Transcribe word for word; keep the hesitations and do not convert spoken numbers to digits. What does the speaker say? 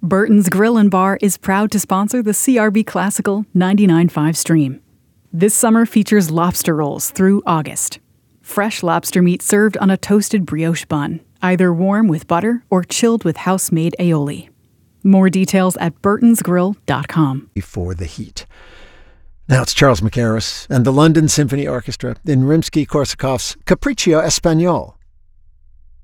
Burton's Grill and Bar is proud to sponsor the C R B Classical ninety-nine point five stream. This summer features lobster rolls through August. Fresh lobster meat served on a toasted brioche bun, either warm with butter or chilled with house-made aioli. More details at burtons grill dot com. Before the heat. Now it's Charles Mackerras and the London Symphony Orchestra in Rimsky-Korsakov's Capriccio Espagnol